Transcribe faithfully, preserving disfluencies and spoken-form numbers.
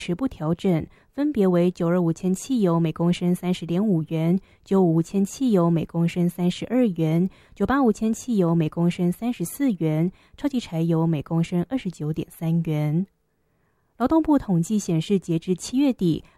持不调整，分别为九二五铅汽油每公升三十点五元，九五五铅汽油每公升三十二元，九八五铅汽油每公升三十四元，超级柴油每公升二十九点三元。劳动部统计显示，截至七月底，